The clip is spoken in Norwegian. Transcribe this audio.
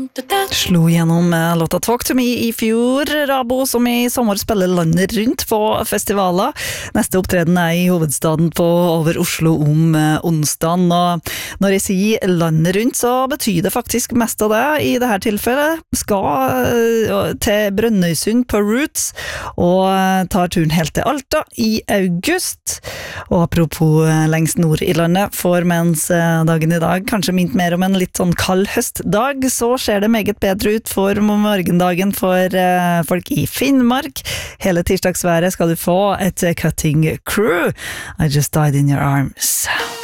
Slo gjennom låta Talk to me I fjor, Rabo, som I sommer spiller landet rundt på festivaler. Neste opptreden I hovedstaden på over Oslo om onsdagen, og når jeg sier landet rundt, så betyr det faktisk mest av det. I dette tilfellet skal til Brønnøysund på Roots, og tar turen helt til Alta I august. Og apropos lengst nord I landet, for mens dagen I dag kanskje mint mer om en litt sånn kald høstdag, så ser det meget bedre ut for morgendagen for folk I Finnmark. Hele tirsdagsværet skal du få et Cutting Crew. I Just Died in Your Arms.